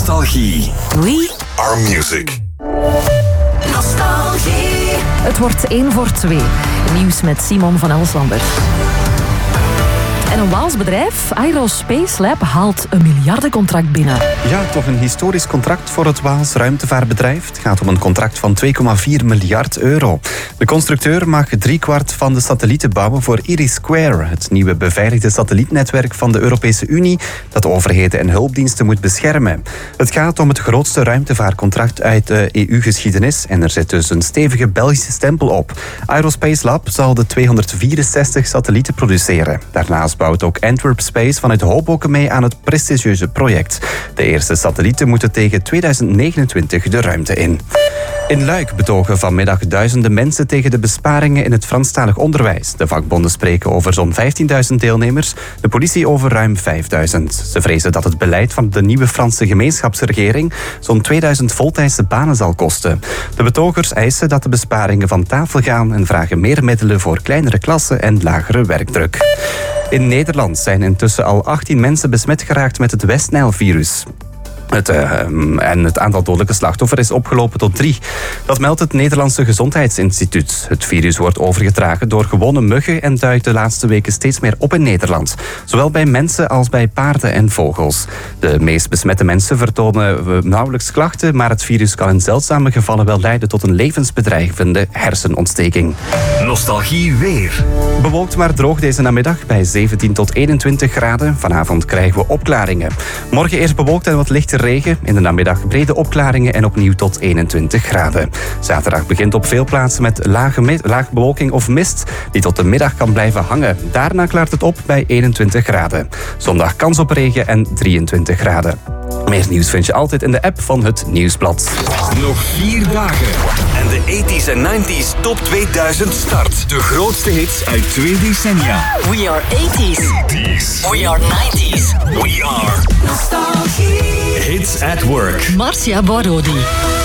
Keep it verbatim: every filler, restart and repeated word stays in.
Nostalgie. We are music. Nostalgie. Het wordt één voor twee. Nieuws met Simon van Elslambert. En een Waals bedrijf, Aerospace Lab, haalt een miljardencontract binnen. Ja, toch een historisch contract voor het Waals ruimtevaartbedrijf. Het gaat om een contract van twee komma vier miljard euro. De constructeur mag driekwart van de satellieten bouwen voor IRIS-Square, het nieuwe beveiligde satellietnetwerk van de Europese Unie dat overheden en hulpdiensten moet beschermen. Het gaat om het grootste ruimtevaartcontract uit de E U-geschiedenis en er zit dus een stevige Belgische stempel op. Aerospace Lab zal de tweehonderdvierenzestig satellieten produceren. Daarnaast bouwt ook Antwerp Space vanuit Hoboken mee aan het prestigieuze project. De eerste satellieten moeten tegen tweeduizend negenentwintig de ruimte in. In Luik betogen vanmiddag duizenden mensen tegen de besparingen in het Franstalig onderwijs. De vakbonden spreken over zo'n vijftienduizend deelnemers, de politie over ruim vijfduizend. Ze vrezen dat het beleid van de nieuwe Franse gemeenschapsregering zo'n tweeduizend voltijdse banen zal kosten. De betogers eisen dat de besparingen van tafel gaan en vragen meer middelen voor kleinere klassen en lagere werkdruk. In Nederland zijn intussen al achttien mensen besmet geraakt met het West-Nijl-virus. Het, uh, en het aantal dodelijke slachtoffers is opgelopen tot drie. Dat meldt het Nederlandse Gezondheidsinstituut. Het virus wordt overgedragen door gewone muggen en duikt de laatste weken steeds meer op in Nederland. Zowel bij mensen als bij paarden en vogels. De meest besmette mensen vertonen nauwelijks klachten, maar het virus kan in zeldzame gevallen wel leiden tot een levensbedreigende hersenontsteking. Nostalgie weer. Bewolkt maar droog deze namiddag bij zeventien tot eenentwintig graden. Vanavond krijgen we opklaringen. Morgen eerst bewolkt en wat lichte regen. In de namiddag brede opklaringen en opnieuw tot eenentwintig graden. Zaterdag begint op veel plaatsen met lage, mi- lage bewolking of mist die tot de middag kan blijven hangen. Daarna klaart het op bij eenentwintig graden. Zondag kans op regen en drieëntwintig graden. Meer nieuws vind je altijd in de app van het Nieuwsblad. Nog vier dagen en de tachtiger en negentiger top tweeduizend start. De grootste hits uit twee decennia. We are eighties. We are nineties. We are Nostalgie. Hits at Work. Marcia Borodi.